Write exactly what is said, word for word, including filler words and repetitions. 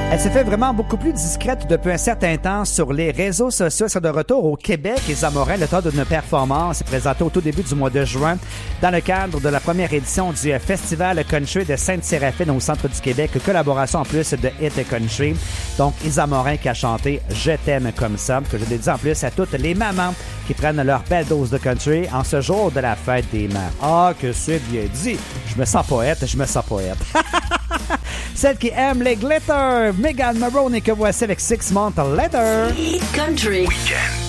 Elle s'est fait vraiment beaucoup plus discrète depuis un certain temps sur les réseaux sociaux. C'est de retour au Québec. Isa Morin, le temps d'une performance, est présentée au tout début du mois de juin dans le cadre de la première édition du Festival Country de Sainte-Séraphine au centre du Québec. Collaboration en plus de Hit Country. Donc, Isa Morin qui a chanté « Je t'aime comme ça », que je dédie en plus à toutes les mamans qui prennent leur belle dose de country en ce jour de la fête des mères. Ah, que c'est bien dit! Je me sens poète, je me sens poète. Celle qui aime les glitters, Megan Maroney, que voici avec Six Months Later. Country. Weekend.